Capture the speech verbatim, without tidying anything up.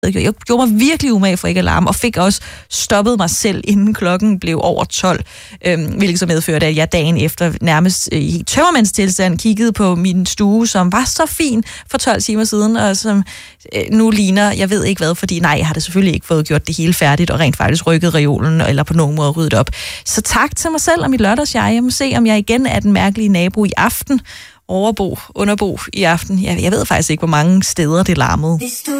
Jeg gjorde mig virkelig umage for ikke at larme, og fik også stoppet mig selv, inden klokken blev over tolv, øhm, hvilket så medførte, at jeg dagen efter nærmest øh, i tømmermandstilstand kiggede på min stue, som var så fin for tolv timer siden, og som øh, nu ligner, jeg ved ikke hvad, fordi nej, jeg har det selvfølgelig ikke fået gjort det hele færdigt, og rent faktisk rykket reolen, eller på nogen måde ryddet op. Så tak til mig selv og mit lørdagsjeg. Jeg må se, om jeg igen er den mærkelige nabo i aften, overbo, underbo i aften. Jeg, jeg ved faktisk ikke, hvor mange steder det larmede.